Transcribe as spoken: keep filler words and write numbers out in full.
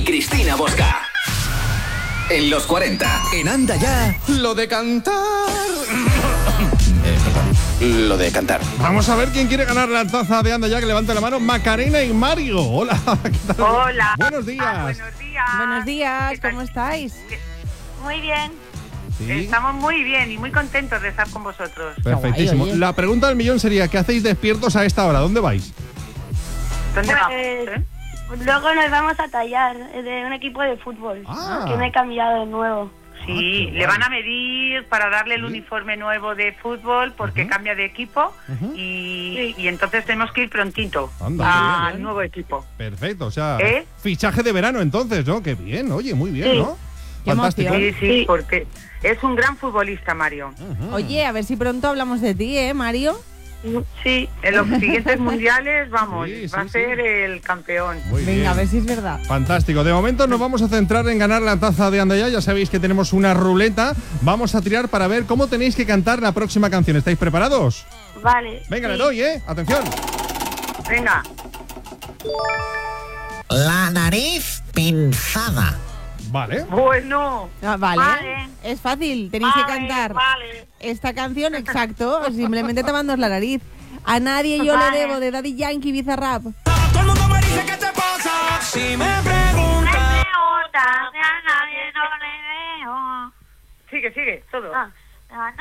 Cristina Bosca. En los cuarenta, en Anda Ya, lo de cantar. Lo de cantar. Vamos a ver quién quiere ganar la taza de Anda Ya, que levante la mano. Macarena y Mario. Hola, ¿qué tal? Hola. Buenos días. Ah, buenos días. Buenos días, ¿cómo estáis? Muy bien. Sí. Estamos muy bien y muy contentos de estar con vosotros. Perfectísimo. Guay, oye. La pregunta del millón sería, ¿qué hacéis despiertos a esta hora? ¿Dónde vais? ¿Dónde Pues, vamos? ¿Eh? Luego nos vamos a tallar de un equipo de fútbol. Ah. Que me he cambiado de nuevo. Sí, Ah, qué le guay. van a medir para darle el Sí. uniforme nuevo de fútbol porque Ujú. cambia de equipo Ujú. y, y entonces tenemos que ir prontito Anda, qué bien, al bien. nuevo equipo. Perfecto, o sea, ¿Eh? fichaje de verano entonces, ¿no? Qué bien, oye, muy bien, Sí. ¿no? Qué Fantástico. Sí, sí, porque es un gran futbolista, Mario. Ujú. Oye, a ver si pronto hablamos de ti, ¿eh, Mario? Sí, en los siguientes mundiales, vamos, Sí, va sí, a ser sí. el campeón. Muy Venga, bien. a ver si es verdad. Fantástico. De momento nos vamos a centrar en ganar la taza de Anda Ya. Ya sabéis que tenemos una ruleta. Vamos a tirar para ver cómo tenéis que cantar la próxima canción. ¿Estáis preparados? Vale. Venga, sí. le doy, ¿eh? Atención. Venga, La nariz pinzada. Vale. bueno. Ah, vale. Vale. Es fácil, tenéis que Vale, cantar Vale. esta canción, exacto, simplemente tapándoos la nariz. A nadie yo Vale. le debo de Daddy Yankee Bizarrap. Todo el mundo me dice, ¿qué te pasa? Si me Me preguntas. preguntas, a nadie no le veo. Sigue, sigue, todo. Ah, ah,